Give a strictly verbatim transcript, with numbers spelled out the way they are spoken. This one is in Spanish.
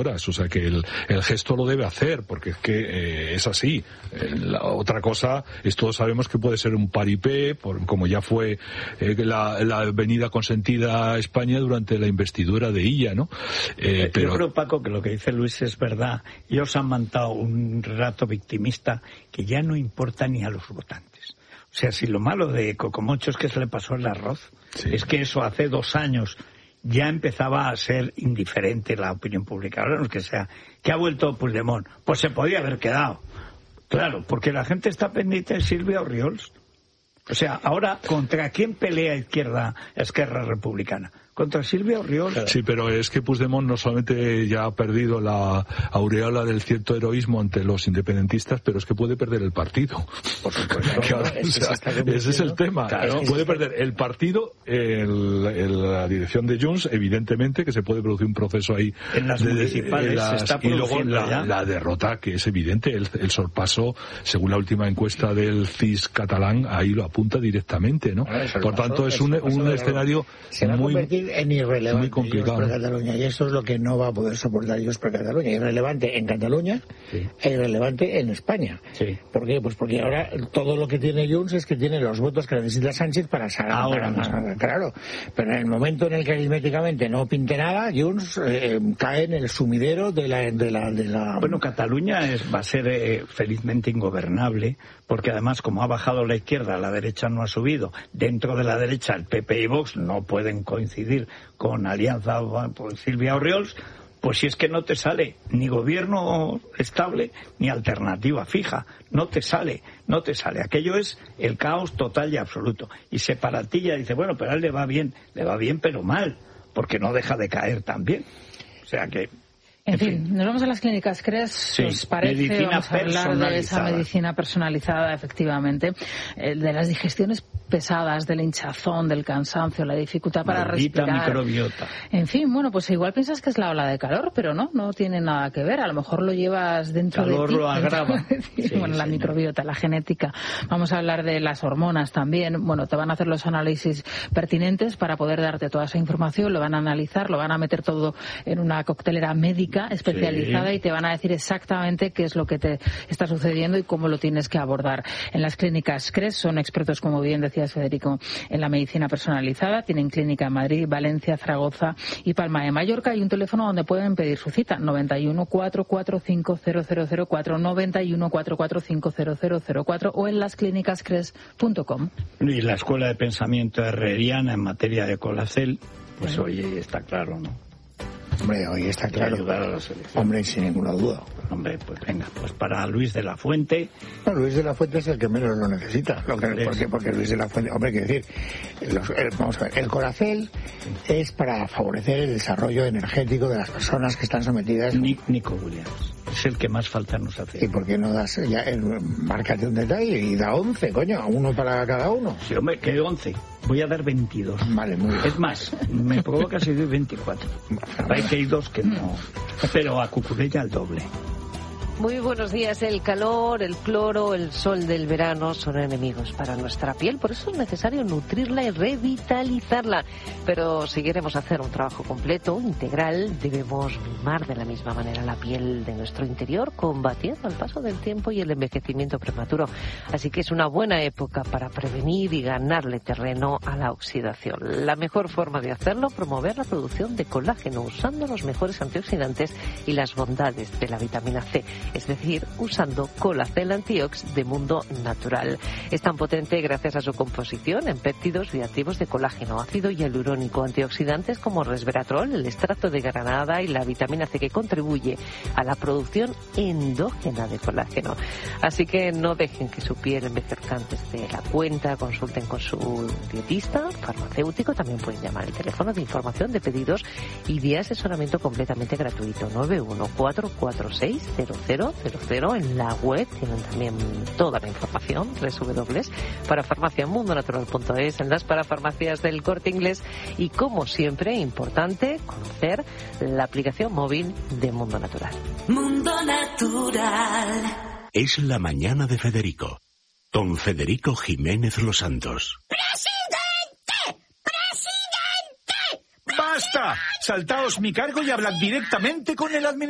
horas, o sea que el, el gesto lo debe hacer, porque es que eh, es así. Eh, la otra cosa es, todos sabemos que puede ser un paripé, por, como ya fue eh, la, la venida consentida a España durante la investidura de Illa, ¿no? Eh, Yo pero... creo, Paco, que lo que dice Luis es verdad. Ellos han montado un relato victimista que ya no importa ni a los votantes. O sea, si lo malo de Cocomocho es que se le pasó el arroz, sí. Es que eso hace dos años ya empezaba a ser indiferente la opinión pública. Ahora no es que sea, que ha vuelto Puigdemont, pues se podía haber quedado. Claro, porque la gente está pendiente de Silvia Orriols. O sea, ahora, ¿contra quién pelea Izquierda Esquerra Republicana? Contra Silvia Orriols. Sí, pero es que Puigdemont no solamente ya ha perdido la aureola del cierto heroísmo ante los independentistas, pero es que puede perder el partido. Por supuesto. Claro, o sea, ese es el tema. Claro. Puede perder el partido, el, el, la dirección de Junts, evidentemente, que se puede producir un proceso ahí. En las de, municipales en las, se está y luego la, ya. la derrota, que es evidente, el, el sorpaso, según la última encuesta del C I S catalán, ahí lo apunta directamente, ¿no? Bueno, Por tanto, es un, un escenario muy... en irrelevante muy complicado para Cataluña, y eso es lo que no va a poder soportar ellos para Cataluña. Irrelevante en Cataluña, sí. E irrelevante en España. Sí. ¿Por qué? Pues porque ahora todo lo que tiene Junts es que tiene los votos que necesita Sánchez para salir. Ahora para, claro, pero en el momento en el que aritméticamente no pinte nada, Junts eh, cae en el sumidero de la, de la, de la... Bueno, Cataluña es, va a ser eh, felizmente ingobernable, porque además, como ha bajado la izquierda, la derecha no ha subido. Dentro de la derecha, el P P y Vox no pueden coincidir con Alianza por Silvia Orriols, pues si es que no te sale ni gobierno estable ni alternativa fija, no te sale, no te sale. Aquello es el caos total y absoluto. Y Separatilla dice, bueno, pero a él le va bien, le va bien pero mal, porque no deja de caer también. O sea que... En, en fin, fin, nos vamos a las clínicas C R E S, sí, ¿os parece? Vamos a hablar de esa medicina personalizada, efectivamente, eh, de las digestiones pesadas, del hinchazón, del cansancio, la dificultad para Maldita respirar. Microbiota. En fin, bueno, pues igual piensas que es la ola de calor, pero no, no tiene nada que ver. A lo mejor lo llevas dentro calor de ti. Lo agrava. Sí, bueno, sí, la sí, microbiota, la genética. Vamos a hablar de las hormonas también. Bueno, te van a hacer los análisis pertinentes para poder darte toda esa información, lo van a analizar, lo van a meter todo en una coctelera médica especializada, sí, y te van a decir exactamente qué es lo que te está sucediendo y cómo lo tienes que abordar. En las clínicas C R E S son expertos, como bien decías, Federico, en la medicina personalizada. Tienen clínica en Madrid, Valencia, Zaragoza y Palma de Mallorca, y un teléfono donde pueden pedir su cita, noventa y uno, cuatrocientos cuarenta y cinco, cero cero cero cuatro, noventa y uno, cuatrocientos cuarenta y cinco, cero cero cero cuatro, o en las clínicas cres punto com. Y la Escuela de Pensamiento Herreriana en materia de Colacel, pues oye, está claro, ¿no? Hombre, hoy está claro. Ayudar a la selección. Hombre, sin ninguna duda. Hombre, pues venga, pues para Luis de la Fuente. No, Luis de la Fuente es el que menos lo necesita. Lo que, porque, porque Luis de la Fuente, hombre, hay que decir, los, el, vamos a ver, el Colacel es para favorecer el desarrollo energético de las personas que están sometidas. Nick, Nico Williams es el que más falta nos hace. ¿Y por qué no das ya, el, márcate un detalle y da once, coño, uno para cada uno? Sí, hombre, ¿qué once? Voy a dar veintidós. Vale, muy bien. Es más, me provoca si doy veinticuatro. Hay que hay dos que no, pero a Cucurella el doble. Muy buenos días. El calor, el cloro, el sol del verano son enemigos para nuestra piel. Por eso es necesario nutrirla y revitalizarla. Pero si queremos hacer un trabajo completo, integral, debemos mimar de la misma manera la piel de nuestro interior, combatiendo el paso del tiempo y el envejecimiento prematuro. Así que es una buena época para prevenir y ganarle terreno a la oxidación. La mejor forma de hacerlo, promover la producción de colágeno usando los mejores antioxidantes y las bondades de la vitamina C. Es decir, usando Colacel Antiox de Mundo Natural. Es tan potente gracias a su composición en péptidos y activos de colágeno, ácido hialurónico, antioxidantes como resveratrol, el extracto de granada y la vitamina C, que contribuye a la producción endógena de colágeno. Así que no dejen que su piel envejezca antes de la cuenta. Consulten con su dietista, farmacéutico. También pueden llamar el teléfono de información de pedidos y de asesoramiento completamente gratuito, nueve uno, cuatro cuatro seis, cero cero cero cero. En la web tienen también toda la información, doble u doble u doble u para farmacia mundo natural punto es, en las parafarmacias del Corte Inglés. Y como siempre, importante conocer la aplicación móvil de Mundo Natural. Mundo Natural. Es la mañana de Federico, con Federico Jiménez Los Santos. ¡Presidente! ¡Presidente! ¡Basta! Saltaos mi cargo y hablad directamente con el administrador.